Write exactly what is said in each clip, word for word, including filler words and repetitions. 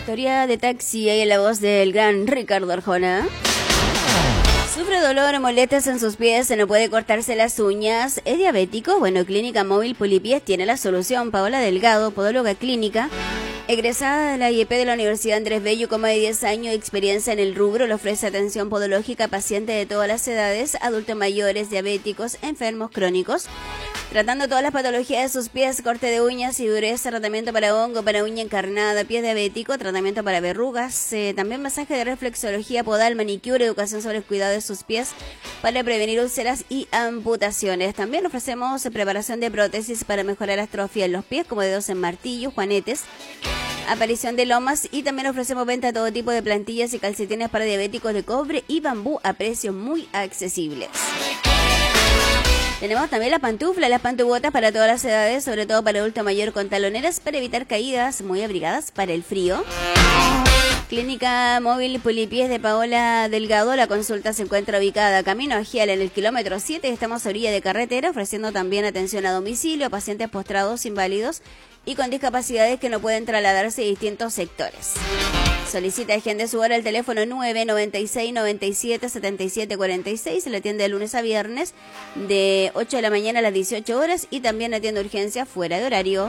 Historia de taxi, ahí en la voz del gran Ricardo Arjona. Sufre dolor o molestias en sus pies, se no puede cortarse las uñas. ¿Es diabético? Bueno, Clínica Móvil Polipies tiene la solución. Paola Delgado, podóloga clínica, egresada de la I E P de la Universidad Andrés Bello, con más de diez años de experiencia en el rubro, le ofrece atención podológica a pacientes de todas las edades, adultos mayores, diabéticos, enfermos crónicos, tratando todas las patologías de sus pies, corte de uñas y dureza, tratamiento para hongo, para uña encarnada, pie diabético, tratamiento para verrugas, eh, también masaje de reflexología podal, manicure, educación sobre el cuidado de sus pies para prevenir úlceras y amputaciones. También ofrecemos eh, preparación de prótesis para mejorar la atrofia en los pies, como dedos en martillo, juanetes, aparición de lomas, y también ofrecemos venta de todo tipo de plantillas y calcetines para diabéticos de cobre y bambú a precios muy accesibles. Tenemos también la pantufla, las pantubotas para todas las edades, sobre todo para adulto mayor con taloneras para evitar caídas, muy abrigadas para el frío. Clínica Móvil Polipies de Paola Delgado, la consulta se encuentra ubicada camino a Gial en el kilómetro siete, estamos a orilla de carretera, ofreciendo también atención a domicilio a pacientes postrados, inválidos y con discapacidades que no pueden trasladarse a distintos sectores. Solicita y agende su hora al teléfono nueve noventa y seis, noventa y siete, setenta y siete cuarenta y seis. Se le atiende de lunes a viernes de ocho de la mañana a las dieciocho horas y también atiende urgencia fuera de horario.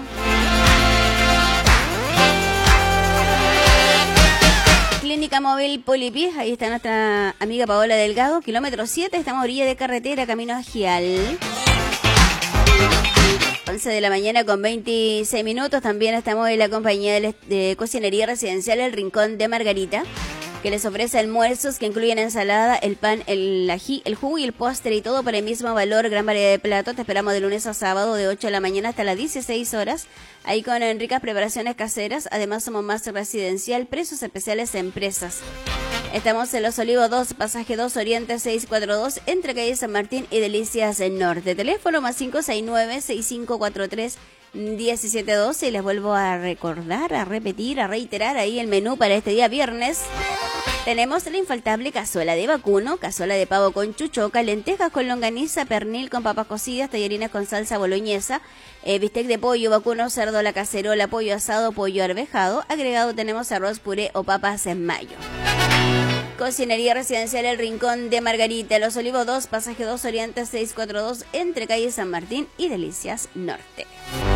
Clínica Móvil Polipies, ahí está nuestra amiga Paola Delgado, kilómetro siete, estamos a orilla de carretera, camino a Gial. once de la mañana con veintiséis minutos, también estamos en la compañía de, de cocinería residencial El Rincón de Margarita, que les ofrece almuerzos que incluyen ensalada, el pan, el ají, el jugo y el postre y todo por el mismo valor, gran variedad de platos. Te esperamos de lunes a sábado de ocho de la mañana hasta las dieciséis horas, ahí con ricas preparaciones caseras. Además somos más residencial, precios especiales a empresas. Estamos en Los Olivos dos, pasaje dos, Oriente seiscientos cuarenta y dos, entre calle San Martín y Delicias del Norte. Teléfono más cinco seis nueve, seis cinco cuatro tres, uno siete uno dos. Y les vuelvo a recordar, a repetir, a reiterar ahí el menú para este día viernes. Tenemos la infaltable cazuela de vacuno, cazuela de pavo con chuchoca, lentejas con longaniza, pernil con papas cocidas, tallarines con salsa boloñesa, eh, bistec de pollo, vacuno, cerdo a la cacerola, pollo asado, pollo arvejado. Agregado tenemos arroz, puré o papas en mayo. Cocinería residencial El Rincón de Margarita, Los Olivos dos, pasaje dos, Oriente seiscientos cuarenta y dos, entre calle San Martín y Delicias Norte.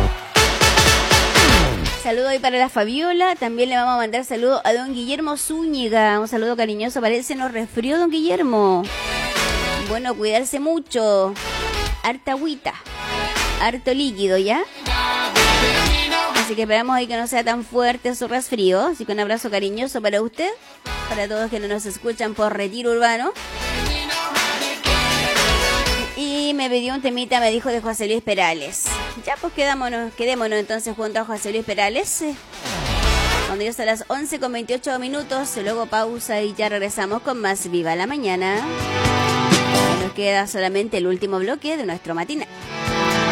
Saludo hoy para la Fabiola, también le vamos a mandar saludo a don Guillermo Zúñiga, un saludo cariñoso, parece nos resfrió don Guillermo. Bueno, cuidarse mucho, harta agüita, harto líquido, ¿ya? Así que esperamos ahí que no sea tan fuerte su resfrío, así que un abrazo cariñoso para usted, para todos que no nos escuchan por Retiro Urbano. Y me pidió un temita, me dijo, de José Luis Perales. Ya pues quedémonos, quedémonos entonces junto a José Luis Perales. Cuando ya son las once con veintiocho minutos, luego pausa y ya regresamos con más Viva la Mañana. Nos queda solamente el último bloque de nuestro matinal.